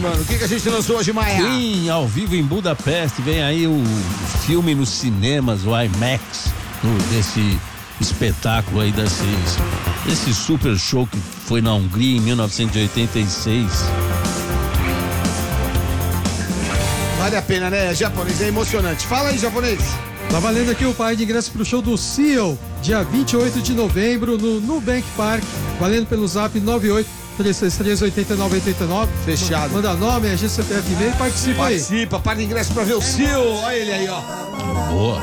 mano. O que a gente lançou hoje, Maia? Sim, ao vivo em Budapeste, vem aí o filme nos cinemas, o IMAX, desse espetáculo aí, desse super show que foi na Hungria em 1986. Vale a pena, né, japonês? É emocionante. Fala aí, japonês. Tá valendo aqui o par de ingresso pro show do Seal, dia 28 de novembro, no Nubank Park, valendo pelo zap 98-363-8989. Fechado. Manda nome, agência CPF e-mail e participa aí. Participa, par de ingresso pra ver o Seal. Olha ele aí, ó. Boa.